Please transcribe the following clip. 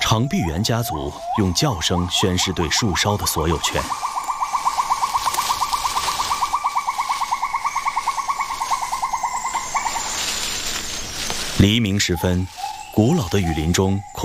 长臂猿家族用叫声宣示对树梢的所有权。黎明时分，古老的雨林中空